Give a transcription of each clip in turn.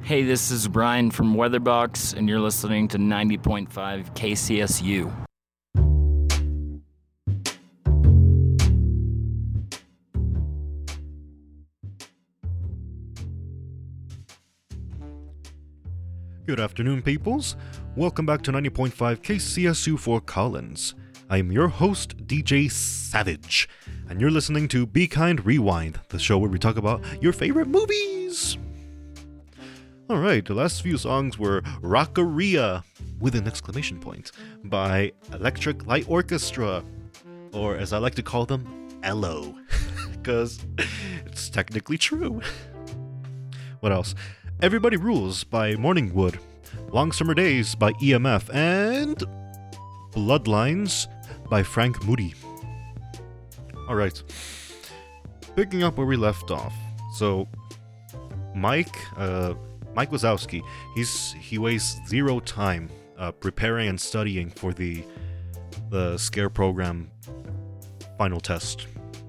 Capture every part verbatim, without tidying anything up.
Hey, this is Brian from Weatherbox, and you're listening to ninety point five K C S U. Good afternoon, peoples. Welcome back to ninety point five K C S U Fort Collins. I am your host, D J Savage, and you're listening to Be Kind Rewind, the show where we talk about your favorite movies. Alright, the last few songs were Rockaria, with an exclamation point, by Electric Light Orchestra, or as I like to call them, E L O, because it's technically true. What else? Everybody Rules by Morningwood, Long Summer Days by E M F, and Bloodlines by Frank Moody. Alright, picking up where we left off. So, Mike, uh, Mike Wazowski, he's he wastes zero time uh, preparing and studying for the the Scare program final test.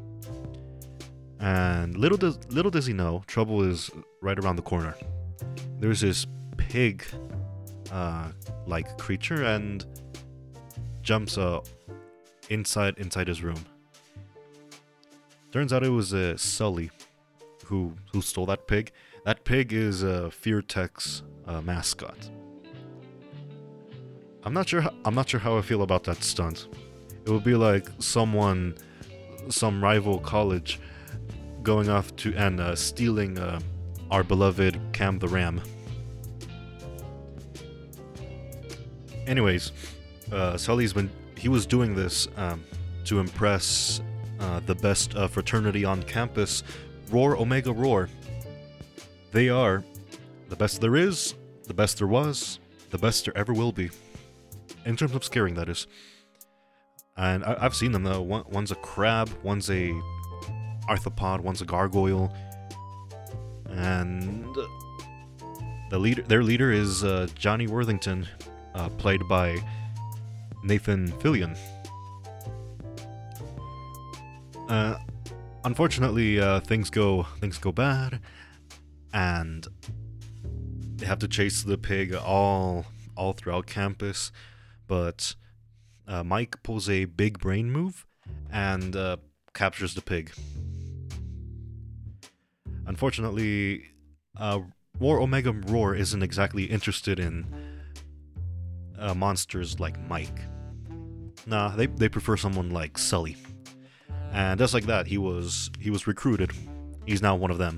And little does little does he know, trouble is right around the corner. There's this pig uh, like creature and jumps uh, inside inside his room. Turns out it was uh, Sully who who stole that pig. That pig is uh, FearTech's uh, mascot. I'm not sure. How, I'm not sure how I feel about that stunt. It would be like someone, some rival college, going off to and uh, stealing uh, our beloved Cam the Ram. Anyways, uh, Sully's been he was doing this um, to impress uh, the best uh, fraternity on campus, Roar Omega Roar. They are the best there is, the best there was, the best there ever will be. In terms of scaring, that is. And I- I've seen them though. One- one's a crab, one's a arthropod, one's a gargoyle. And the leader, their leader is uh, Johnny Worthington, uh, played by Nathan Fillion. Uh, unfortunately, uh, things go things go bad. And they have to chase the pig all all throughout campus, but uh, Mike pulls a big brain move and uh, captures the pig. Unfortunately, uh, Roar Omega Roar isn't exactly interested in uh, monsters like Mike. Nah, they they prefer someone like Sully, and just like that, he was he was recruited. He's now one of them.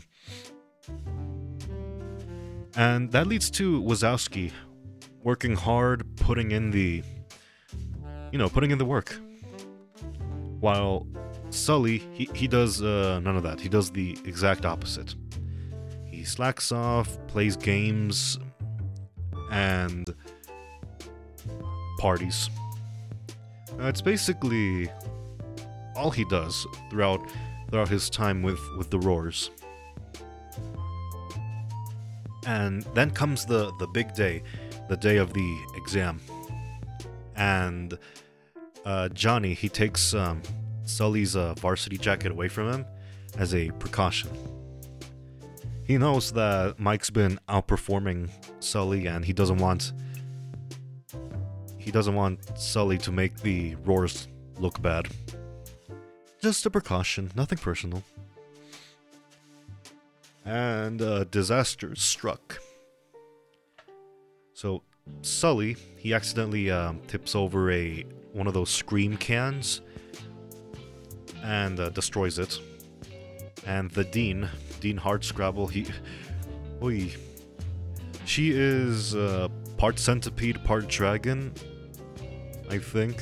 And that leads to Wazowski working hard, putting in the, you know, putting in the work. While Sully, he, he does uh, none of that. He does the exact opposite. He slacks off, plays games, and parties. Uh, it's basically all he does throughout throughout his time with, with the Roars. And then comes the, the big day, the day of the exam. And uh, Johnny, he takes um, Sully's uh, varsity jacket away from him as a precaution. He knows that Mike's been outperforming Sully, and he doesn't want he doesn't want Sully to make the Roars look bad. Just a precaution, nothing personal. And uh, disaster struck. So Sully, he accidentally um, tips over a one of those Scream cans and uh, destroys it. And the dean, Dean Hardscrabble, he, oy, she is uh, part centipede, part dragon, I think.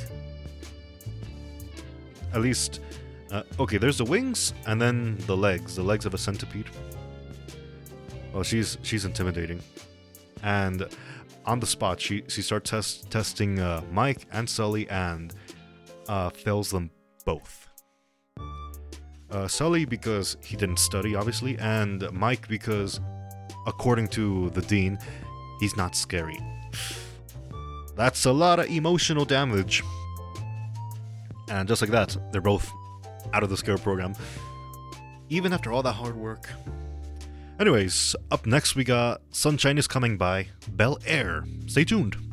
At least, uh, okay, there's the wings and then the legs, the legs of a centipede. Well, she's she's intimidating, and on the spot she she starts test, testing uh, Mike and Sully and uh, fails them both. Uh, Sully because he didn't study, obviously, and Mike because, according to the dean, he's not scary. That's a lot of emotional damage. And just like that, they're both out of the Scare program. Even after all that hard work. Anyways, up next we got Sunshine is Coming by Bel Air. Stay tuned.